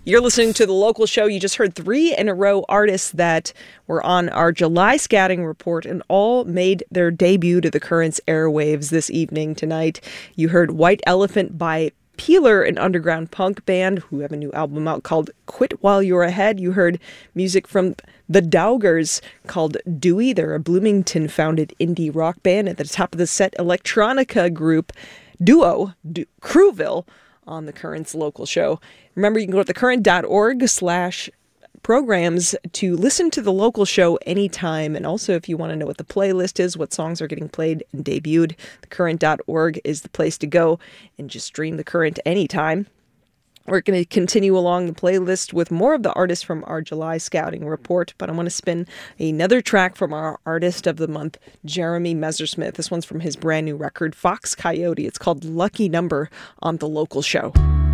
You're listening to The Local Show. You just heard 3 in a row artists that were on our July scouting report and all made their debut to the Currents airwaves this evening tonight. You heard White Elephant by Peeler, an underground punk band who have a new album out called Quit While You're Ahead. You heard music from the Daugers called Dewey. They're a Bloomington-founded indie rock band. At the top of the set, electronica group duo Crewville on the Currents Local Show. Remember, you can go to thecurrent.org/programs to listen to the local show anytime. And also, if you want to know what the playlist is, what songs are getting played and debuted, thecurrent.org is the place to go and just stream The Current anytime. We're going to continue along the playlist with more of the artists from our July scouting report, but I want to spin another track from our artist of the month, Jeremy Messersmith. This one's from his brand new record, Fox Coyote. It's called Lucky Number on The Local Show.